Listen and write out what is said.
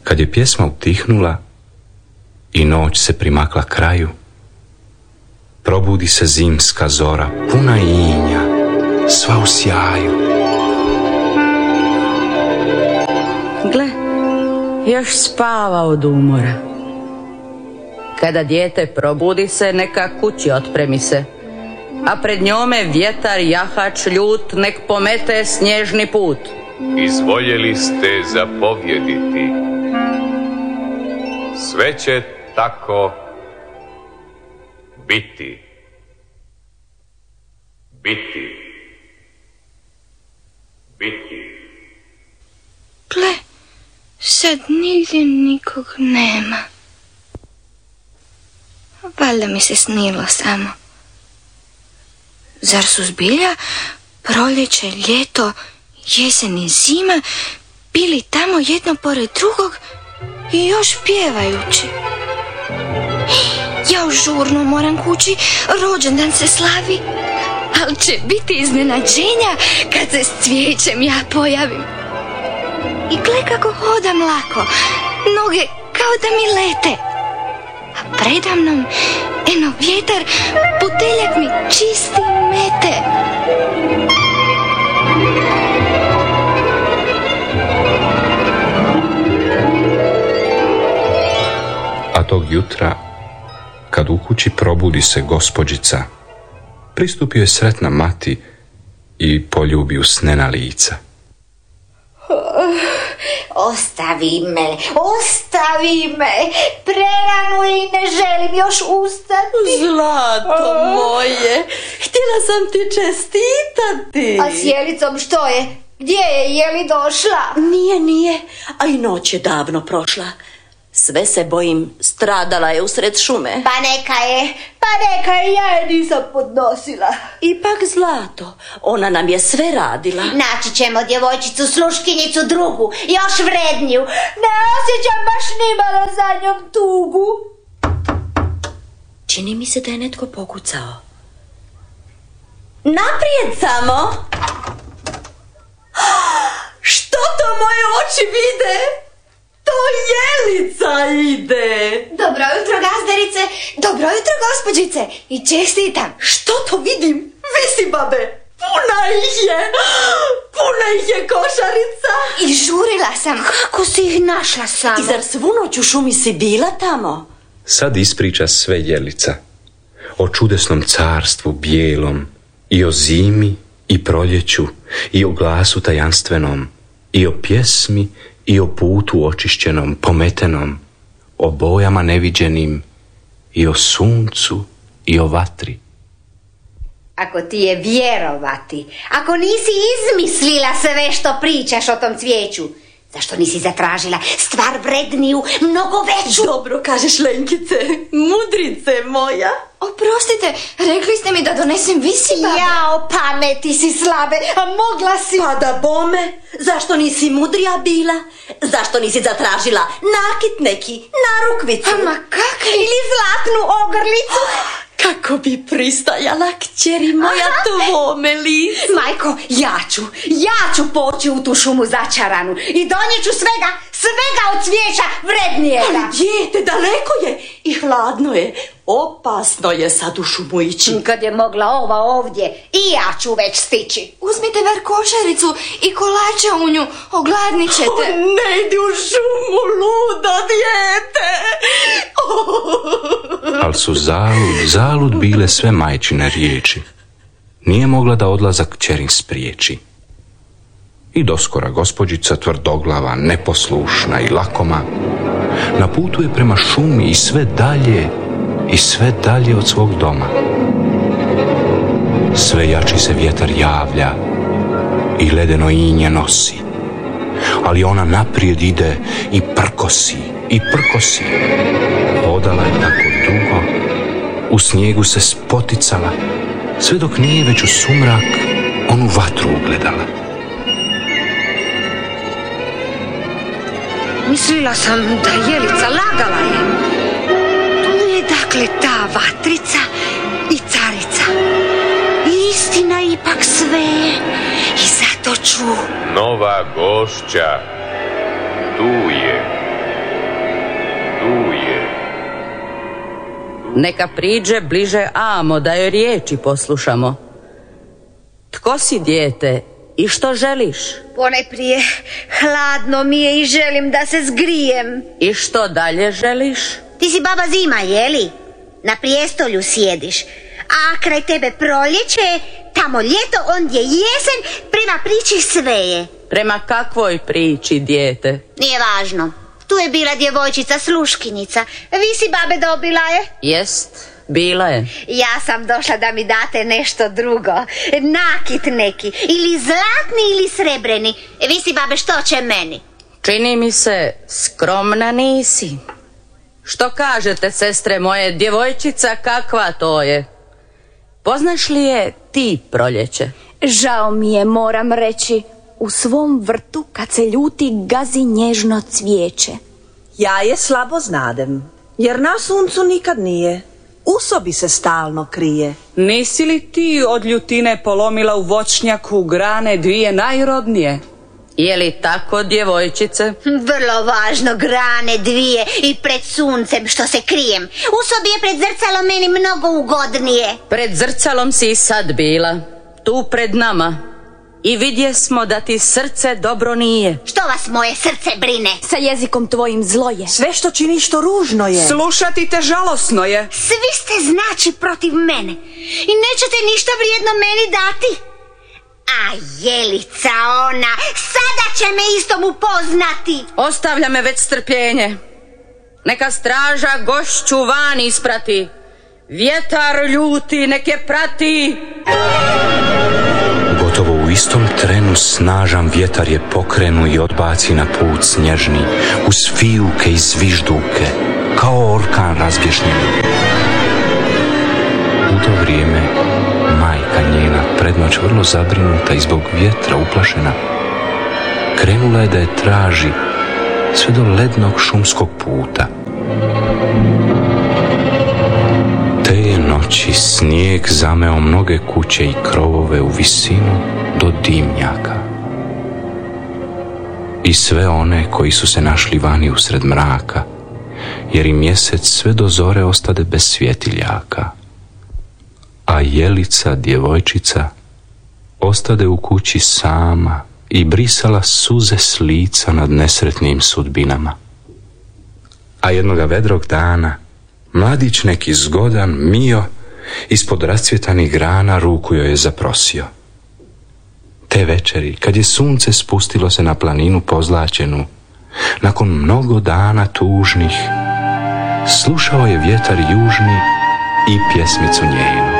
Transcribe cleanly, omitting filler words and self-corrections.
Kad je pjesma utihnula i noć se primakla kraju, probudi se zimska zora, puna inja, sva u sjaju. Gle, još spava od umora. Kada dijete probudi se, neka kući otpremi se, a pred njome vjetar jahač ljut nek pomete snježni put. Izvoljeli ste zapovjediti, sve će tako biti. Biti. Biti. Gle, sad nigdje nikog nema. Valjda mi se snilo samo. Zar su zbilja proljeće, ljeto, jesen i zima bili tamo jedno pored drugog i još pjevajući? Ja žurno moram kući, rođendan se slavi, ali će biti iznenađenja kad se s cvijećem ja pojavim. I gle kako hodam lako, noge kao da mi lete, a predamnom eno vjetar, puteljak mi čisti mete. A tog jutra, kad u kući probudi se gospođica, pristupi joj sretna mati i poljubi usnena lica. Ostavi me, prerano i ne želim još ustati. Zlato moje, htjela sam ti čestitati. A s Jelicom što je? Gdje je li došla? Nije, a i noć je davno prošla. Sve se bojim, stradala je usred šume. Pa neka je, ja je nisam podnosila. Ipak Zlato, ona nam je sve radila. Naći ćemo djevojčicu, sluškinjicu drugu, još vredniju. Ne osjećam baš nimalo za njom tugu. Čini mi se da je netko pokucao. Naprijed samo! Što to moje oči vide? To Jelica ide! Dobro jutro, gazdarice, dobro jutro, gospođice, i čestitam. Što to vidim? Visi, babe, puna ih je košarica. I žurila sam, kako si ih našla samo? I zar svu noć u šumi si bila tamo? Sad ispriča sve Jelica, o čudesnom carstvu bijelom, i o zimi, i proljeću, i o glasu tajanstvenom, i o pjesmi, i o putu očišćenom, pometenom, o bojama neviđenim, i o suncu, i o vatri. Ako ti je vjerovati, ako nisi izmislila sve što pričaš o tom cvijeću, zašto nisi zatražila stvar vredniju, mnogo veću? Dobro kažeš, Lenkice, mudrice moja. Oprostite, rekli ste mi da donesem visi, babe. Jao, pameti si slabe, a mogla si... Pa da bome, zašto nisi mudrija bila? Zašto nisi zatražila nakit neki, narukvicu? Ma kakvi? Ili zlatnu ogrlicu? Kako bi pristajala kćeri moja tvome licu? Majko, ja ću poći u tu šumu začaranu i donijeću svega od cvijeća vrednijega. Ali dijete, daleko je i hladno je. Opasno je sad u šumu ići. Kad je mogla ova ovdje, i ja ću već stići. Uzmite bar košaricu i kolača u nju, ogladnit ćete. Ne idi u šumu, ludo dijete. Al su zalud bile sve majčine riječi. Nije mogla da odlazak kćerin spriječi. I doskora gospođica, tvrdoglava, neposlušna i lakoma, na putu je prema šumi i sve dalje od svog doma. Sve jači se vjetar javlja i ledeno inje nosi, ali ona naprijed ide i prkosi. Hodala je tako dugo, u snijegu se spoticala, sve dok nije već u sumrak onu vatru ugledala. Mislila sam da Jelica lagala je. Tu je dakle ta vatrica i carica. Istina ipak sve. I zato ću... Nova gošća tu je. Neka priđe bliže amo da joj riječi poslušamo. Tko si, dijete, i što želiš? Ponajprije, hladno mi je i želim da se zgrijem. I što dalje želiš? Ti si baba Zima, jeli? Na prijestolju sjediš. A kraj tebe proljeće, tamo ljeto, ondje jesen, prema priči sve je. Prema kakvoj priči, dijete? Nije važno. Tu je bila djevojčica sluškinjica. Vi si babe dobila je? Jest, bila je. Ja sam došla da mi date nešto drugo. Nakit neki. Ili zlatni ili srebreni. Vi si babe što će meni? Čini mi se, skromna nisi. Što kažete, sestre moje, djevojčica kakva to je? Poznaš li je ti, proljeće? Žao mi je, moram reći. U svom vrtu, kad se ljuti, gazi nježno cvijeće. Ja je slabo znadem, jer na suncu nikad nije. U sobi se stalno krije. Nisi li ti od ljutine polomila u voćnjaku grane dvije najrodnije? Je li tako, djevojčice? Vrlo važno, grane dvije i pred suncem što se krijem. U sobi je pred zrcalom meni mnogo ugodnije. Pred zrcalom si i sad bila, tu pred nama. I vidje smo da ti srce dobro nije. Što vas moje srce brine? Sa jezikom tvojim zlo je. Sve što činiš to ružno je. Slušati te žalosno je. Svi ste znači protiv mene i nećete ništa vrijedno meni dati. A Jelica ona, sada će me istom upoznati. Ostavlja me već strpljenje. Neka straža gošću van isprati. Vjetar ljuti neke prati. Gotovo u istom trenu snažan vjetar je pokrenu i odbaci na put snježni, uz fijuke i zvižduke, kao orkan razbješnjeni. U to vrijeme majka njena, prednoć vrlo zabrinuta i zbog vjetra uplašena, krenula je da je traži sve do lednog šumskog puta. Te noći snijeg zameo mnoge kuće i krovove u visinu do dimnjaka. I sve one koji su se našli vani usred mraka, jer i mjesec sve do zore ostade bez svjetiljaka. A Jelica, djevojčica, ostade u kući sama i brisala suze s lica nad nesretnim sudbinama. A jednoga vedrog dana mladić neki zgodan, mio, ispod rascvjetanih grana ruku joj je zaprosio. Te večeri, kad je sunce spustilo se na planinu pozlaćenu, nakon mnogo dana tužnih, slušao je vjetar južni i pjesmicu njenu.